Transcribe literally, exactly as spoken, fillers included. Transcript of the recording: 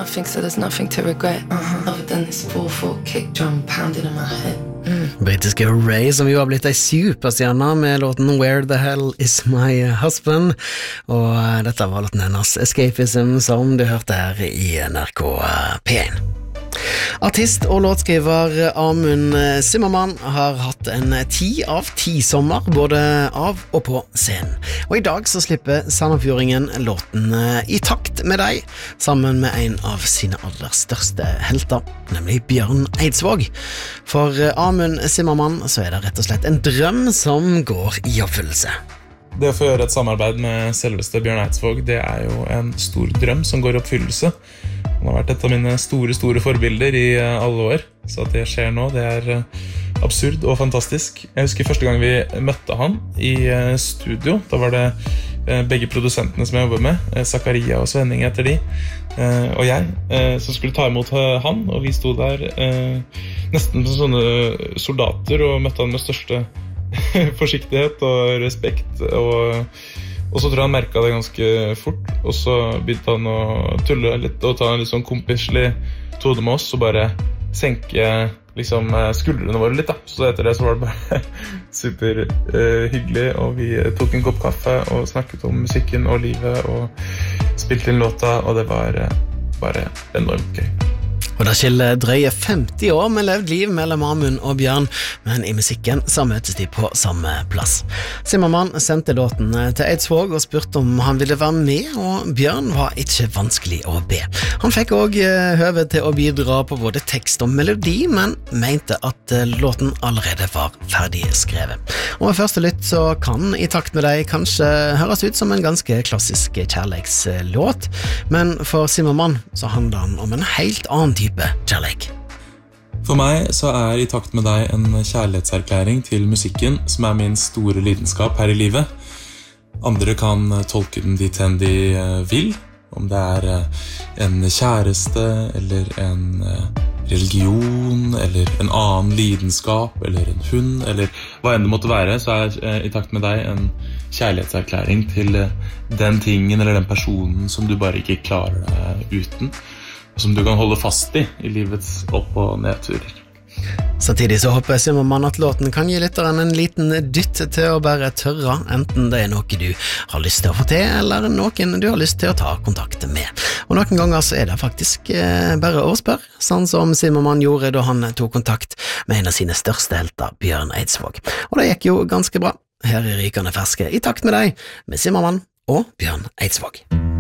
nothing, so there's nothing to regret. Uh-huh. Other than this four four kick drum pounding in my head. Mm. Britiske Ray, som jo har blitt ei superstjerne med låten Where the Hell is my husband, og dette var låten hennes Escapism, som du hørte her i N R K P én. Artist og låtskriver Amund Zimmermann har hatt en ti av ti sommer, både av og på scenen. Og i dag så slipper Sandefjordingen låten I takt med deg, sammen med en av sine aller største helter, nemlig Bjørn Eidsvåg. For Amund Zimmermann så er det rett og slett en drøm som går I oppfyllelse. Det å få gjøre et samarbeid med selveste Bjørn Eidsvåg, det er jo en stor drøm som går I oppfyllelse. Han har vært et av mine store, store forbilder I alle år, så at det skjer nå, det er absurd og fantastisk. Jeg husker første gang vi møtte han I studio, da var det begge produsentene som jeg jobber med, Zakaria og Svenning heter de, og jeg, som skulle ta imot han, og vi sto der nesten som sånne soldater og møtte han med største forsiktighet og respekt, og Og så tror jeg han merket det ganske fort, og så begynte han å tulle litt og ta en litt sånn kompislig tone med oss, og bare senke liksom, skuldrene våre litt da. Så etter det så var det bare super uh, hyggelig, og vi tok en kopp kaffe og snakket om musikken og livet, og spilte inn låta, og det var uh, bare enormt gøy. Og det skiller drøye femti år med levd liv mellom Amund og Bjørn, men I musikken så møtes de på samme plass. Zimmermann sendte låten til Eidsvåg og spurte om han ville være med, og Bjørn var ikke vanskelig å be. Han fikk også høve til å bidra på både tekst og melodi, men mente at låten allerede var ferdig skrevet. Og med første lytt så kan I takt med deg kanskje høres ut som en ganske klassisk kjærlighetslåt, men for Zimmermann så handler han om en helt annen type kjærlighet. For meg så er I takt med deg en kjærlighetserklæring til musikken, som er min store lidenskap her I livet. Andre kan tolke den dit hen de vil, om det er en kjæreste, eller en religion, eller en annen lidenskap, eller en hund, eller hva enn det måtte være, så er I takt med deg en kjærlighetserklæring til den tingen eller den personen som du bare ikke klarer deg uten, som du kan holde fast I I livets opp- og nedturer. Samtidig så håper Zimmermann at låten kan gi lytteren en liten dytt til å bare tørre, enten det er noe du har lyst til å få til, eller noen du har lyst til å ta kontakt med. Og noen ganger så er det faktisk eh, bare å spørre, sånn som Zimmermann gjorde da han tok kontakt med en av sine største helter, Bjørn Eidsvåg. Og det gikk jo ganske bra. Her er Rykende ferske I takt med deg, med Zimmermann og Bjørn Eidsvåg.